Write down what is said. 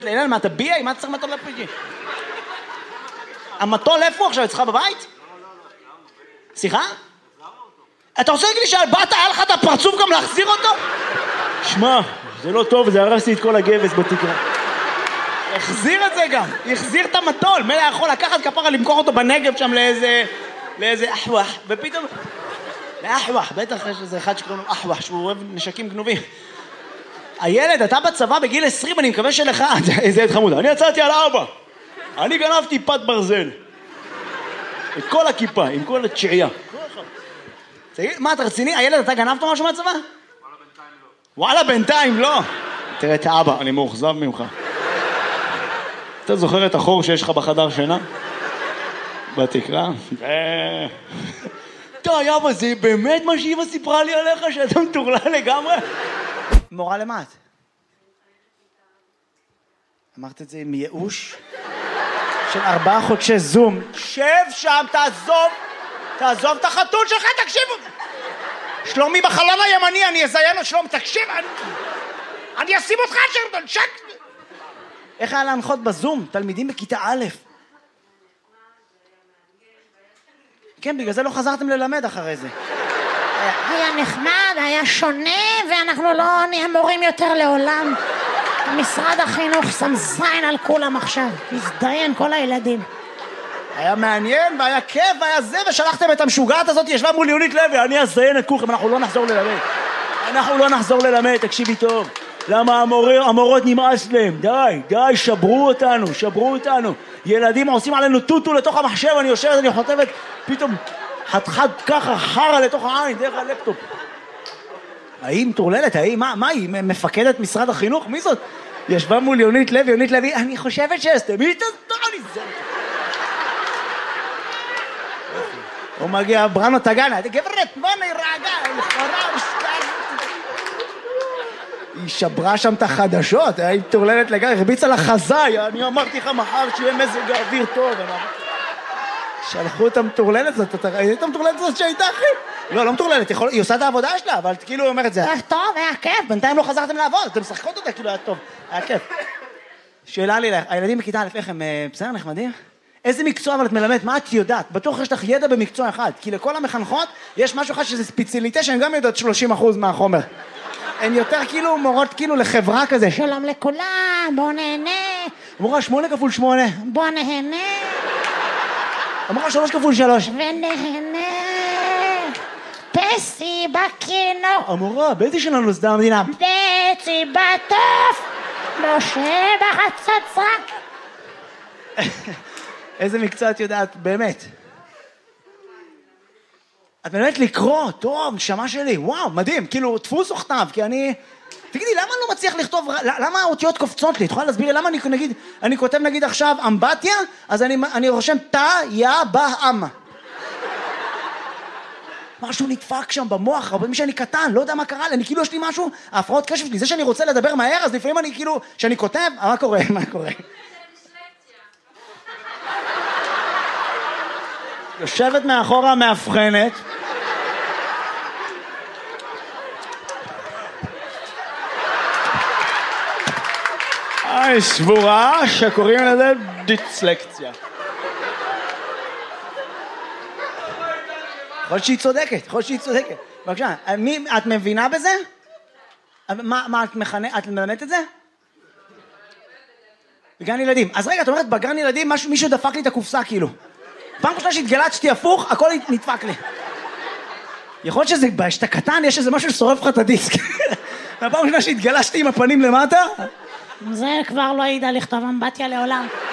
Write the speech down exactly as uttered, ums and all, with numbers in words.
אילן, מה אתה ביאי? מה אתה צריך מטול לפריג'י? המטול איפה עכשיו? אצלך בבית? סליחה? אתה רוצה להגיד לי שבאת, היה לך את הפרצוף גם להחזיר אותו? שמע, זה לא טוב, זה הרסתי את כל הגבס בתקרה. החזיר את זה גם, החזיר את המטול. מלא יכול לקחת כפרה, למכור אותו בנגב שם לאיזה... לאיזה אחווח, ופתאום... לאחווח, בטח יש איזה אחד שקוראים לו אחווח, שהוא אוהב נשקים גנובים. הילד, אתה בצבא בגיל עשרים, אני מקווה שלך... איזה ילד חמוד, אני יצאתי על אבא. אני גנבתי פת ברזל. את כל הכיפה, עם כל התשיעייה. מה, אתה רציני? הילד, אתה גנבת משהו מהצבא? וואלה, בינתיים לא. וואלה, בינתיים לא. תראה את האבא, אני מאוכזב ממך. אתה זוכר את החור שיש לך בחדר שינה? בתקרה? די, אבא, זה באמת מה שאימא סיפרה לי עליך, שאתה מטורלל לגמרי? מורה למה את? אמרת את זה עם ייאוש? של ארבעה חודשי זום. שב שם, תעזוב, תעזוב את החתול שלך, תקשיבו. שלומי בחלון הימני, אני אזיין את שלומי, תקשיב, אני, אני אשים אותך שרדון, שק. איך היה להנחות בזום? תלמידים בכיתה א'. כן, בגלל זה לא חזרתם ללמד אחרי זה. היה נחמד, היה שונה, ואנחנו לא נהיה מורים יותר לעולם. משרד החינוך שם זין על כולם עכשיו, הזדיין כל הילדים. היה מעניין והיה כיף והיה זה, ושלחתם את המשוגעת הזאת, ישבה מול יונית לוי, אני אזדיין את כולכם, אנחנו לא נחזור ללמד. אנחנו לא נחזור ללמד, תקשיבי טוב. למה המורים, המורות נמאס להם? די, די, שברו אותנו, שברו אותנו. ילדים עושים עלינו טוטו לתוך המחשב, אני יושבת, אני חוטבת, פתאום חד-חד ככה חרה לתוך העין, דרך הלפטופ. ההיא מטורללת, ההיא, מה, מה היא? מפקדת משרד החינוך? מי זאת? ישבה מול יונית לוי, יונית לוי, אני חושבת שסתמי את הסתוני, זה... הוא מגיע, בראנו תגנה, גברת, בוא נרגע, לכאורה, היא שברה שם את החדשות, היא מטורללת לגמרי, הרביצה לחזאי, אני אמרתי לך מחר שיהיה מזג האוויר טוב, שלחו את המטורללת הזאת, אתה ראית את המטורללת הזאת שהייתה אחי? לא, לא מטורללת, היא עושה את העבודה שלה, אבל כאילו היא אומרת, זה היה טוב, היה כיף, בינתיים לא חזרתם לעבוד, אתם משחקות אותה, כאילו היה טוב, היה כיף. שאלה לי לך, הילדים בכיתה א', איך הם בסדר, נחמדים? איזה מקצוע אבל את מלמדת, מה את יודעת? בטוח יש לך ידע במקצוע אחד, כי לכל המחנכות יש משהו אחד שזה ספציאליטה שהן גם יודעות שלושים אחוז מהחומר. הן יותר כאילו מורות כאילו לחברה כזה. שלום לכולם, בוא נהנה. אמורה שמונה כפול שמונה. בוא נהנה. אמורה שלוש כפול שלוש. ונהנה. פסי בקינו. אמורה, באיזה שנה נוסדה המדינה? פסי בטוף. משה בחצוצרה. איזה מקצוע את יודעת, באמת? את מלמדת לקרוא, טוב, נשמה שלי, וואו, מדהים, כאילו, תפוס וכתב, כי אני... תגידי, למה אני לא מצליח לכתוב, למה האותיות קופצות לי? את יכולה להסביר לי, למה אני נגיד, אני כותב נגיד עכשיו אמבטיה, אז אני, אני רושם תא, יא, בא, אמ. משהו נדפק שם במוח, אבל מי שאני קטן, לא יודע מה קרה לי, אני כאילו יש לי משהו, ההפרעות קשב שלי, זה שאני רוצה לדבר מהר, אז לפעמים אני כאילו, שאני כותב, מה קורה, מה קורה? יושבת מאחורה מאבחנת. היי, סבורה שקוראים לזה דיסלקציה. יכול שהיא צודקת, יכול שהיא צודקת. בבקשה, מי, את מבינה בזה? מה, מה את מכנה, את מלמדת את זה? בגן ילדים. אז רגע, את אומרת, בגן ילדים משהו, מישהו דפק לי את הקופסה כאילו. פעם ראשונה שהתגלצתי הפוך, הכל נדפק לי. יכול להיות שזה, שאתה קטן, יש איזה משהו ששורף לך את הדיסק. והפעם ראשונה שהתגלשתי עם הפנים למטה, זה כבר לא ידע לכתוב אמבטיה לעולם.